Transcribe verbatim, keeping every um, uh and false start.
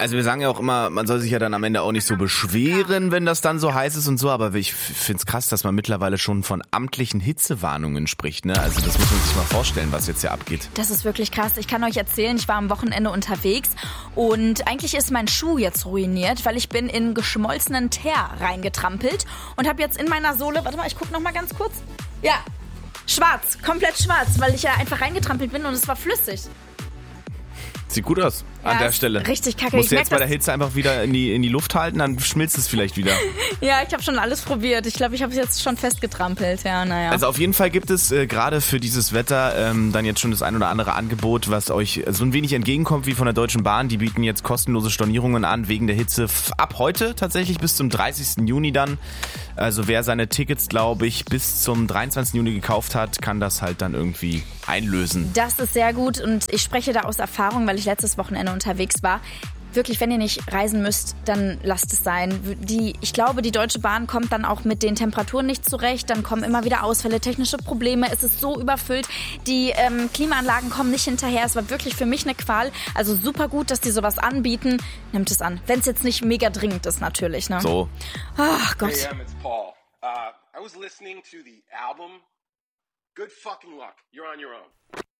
Also wir sagen ja auch immer, man soll sich ja dann am Ende auch nicht so beschweren, wenn das dann so heiß ist und so, aber ich find's krass, dass man mittlerweile schon von amtlichen Hitzewarnungen spricht, ne? Also das muss man sich mal vorstellen, was jetzt hier abgeht. Das ist wirklich krass. Ich kann euch erzählen, ich war am Wochenende unterwegs und eigentlich ist mein Schuh jetzt ruiniert, weil ich bin in geschmolzenen Teer reingetrampelt und habe jetzt in meiner Sohle, warte mal, ich guck noch mal ganz kurz. Ja, schwarz, komplett schwarz, weil ich ja einfach reingetrampelt bin und es war flüssig. Sieht gut aus an ja, der Stelle. Richtig kacke. Musst du ich jetzt bei der Hitze einfach wieder in die, in die Luft halten, dann schmilzt es vielleicht wieder. Ja, ich habe schon alles probiert. Ich glaube, ich habe es jetzt schon festgetrampelt. Ja, naja. Also auf jeden Fall gibt es äh, gerade für dieses Wetter ähm, dann jetzt schon das ein oder andere Angebot, was euch so ein wenig entgegenkommt wie von der Deutschen Bahn. Die bieten jetzt kostenlose Stornierungen an wegen der Hitze f- ab heute tatsächlich bis zum dreißigsten Juni dann. Also wer seine Tickets, glaube ich, bis zum dreiundzwanzigsten Juni gekauft hat, kann das halt dann irgendwie einlösen. Das ist sehr gut und ich spreche da aus Erfahrung, weil ich letztes Wochenende unterwegs war. Wirklich, wenn ihr nicht reisen müsst, dann lasst es sein. Die, ich glaube, die Deutsche Bahn kommt dann auch mit den Temperaturen nicht zurecht. Dann kommen immer wieder Ausfälle, technische Probleme. Es ist so überfüllt. Die ähm, Klimaanlagen kommen nicht hinterher. Es war wirklich für mich eine Qual. Also super gut, dass die sowas anbieten. Nimmt es an. Wenn es jetzt nicht mega dringend ist, natürlich. Ne? So. Ach Gott. Hey, um, it's Paul. Uh, I was listening to the album. Good fucking luck. You're on your own.